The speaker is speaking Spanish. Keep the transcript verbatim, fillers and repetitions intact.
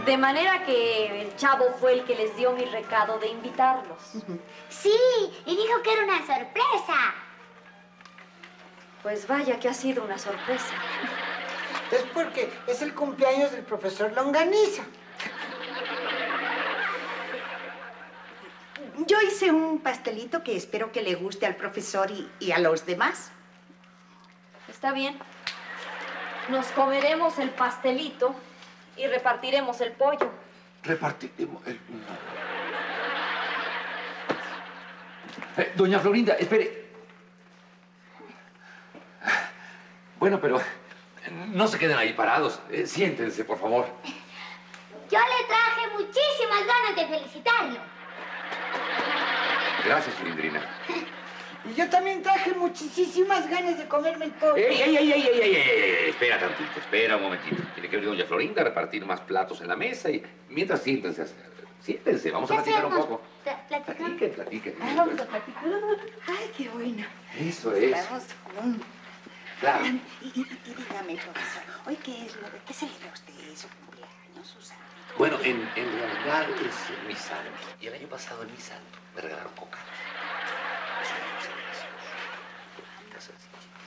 De manera que el chavo fue el que les dio mi recado de invitarlos. Sí, y dijo que era una sorpresa. Pues vaya que ha sido una sorpresa. Es porque es el cumpleaños del profesor Longaniza. Yo hice un pastelito que espero que le guste al profesor y, y a los demás. Está bien. Nos comeremos el pastelito y repartiremos el pollo. Repartiremos el... Eh, doña Florinda, espere. Bueno, pero no se queden ahí parados. Eh, siéntense, por favor. Yo le traje muchísimas ganas de felicitarlo. Gracias, Cilindrina. Y yo también traje muchísimas ganas de comerme el pollo. ¡Ey, ey, ey, ey, ey, ey, ey! Espera tantito, espera un momentito. Tiene que venir doña Florinda a repartir más platos en la mesa y mientras siéntense, siéntense, vamos a platicar un poco. Platiquen, platiquen. Ah, vamos a platicar. Ay, qué bueno. Eso es. Estamos juntos. Claro. Y, y, y dígame, profesor, ¿hoy qué es lo de qué celebra usted su cumpleaños, su santo? Bueno, en, en realidad es mi santo. Y el año pasado en mi santo me regalaron coca.